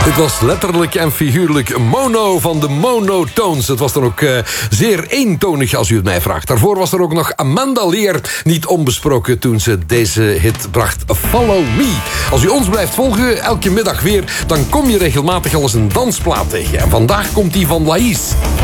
Dit was letterlijk en figuurlijk Mono van de Monotones. Het was dan ook zeer eentonig als u het mij vraagt. Daarvoor was er ook nog Amanda Lear, niet onbesproken toen ze deze hit bracht, Follow Me. Als u ons blijft volgen, elke middag weer, dan kom je regelmatig al eens een dansplaat tegen. En vandaag komt die van Laïs.